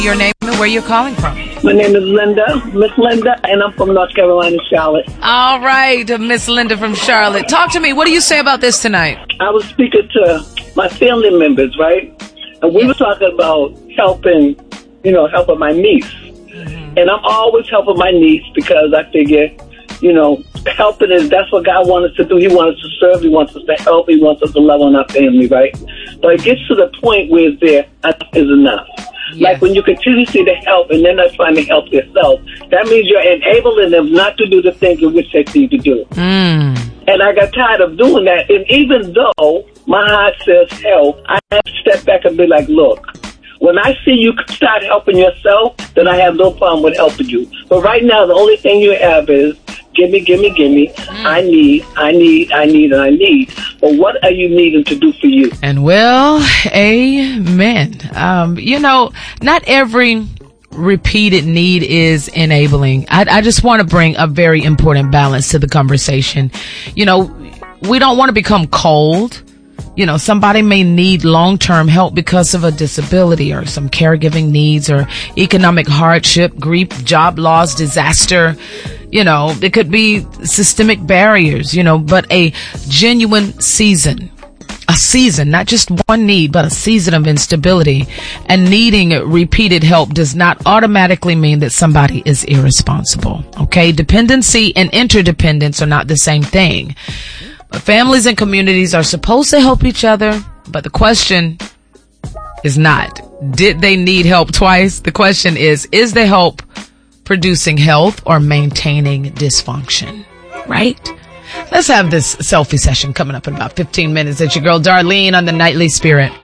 Your name and where you're calling from. My name is Linda, Miss Linda, and I'm from North Carolina, Charlotte. All right, Miss Linda from Charlotte. Talk to me. What do you say about this tonight? I was speaking to my family members, right? And we were talking about helping my niece. Mm-hmm. And I'm always helping my niece because I figure, helping that's what God wants us to do. He wants us to serve. He wants us to help. He wants us to love on our family, right? But it gets to the point where enough is enough. Yes. Like when you continuously to help and they're not trying to help yourself, that means you're enabling them not to do the things in which they need to do. Mm. And I got tired of doing that. And even though my heart says help, I have to step back and be like, look, when I see you start helping yourself, then I have no problem with helping you. But right now, the only thing you have is gimme. I need. But what are you needing to do for you? And well, amen. Not every repeated need is enabling. I just want to bring a very important balance to the conversation. We don't want to become cold. Somebody may need long-term help because of a disability or some caregiving needs or economic hardship, grief, job loss, disaster. It could be systemic barriers, but a genuine season, not just one need, but a season of instability and needing repeated help does not automatically mean that somebody is irresponsible. Okay. Dependency and interdependence are not the same thing. Families and communities are supposed to help each other, but the question is not, did they need help twice? The question is the help producing health or maintaining dysfunction? Right? Let's have this selfie session coming up in about 15 minutes. It's your girl Darlene on the Nightly Spirit.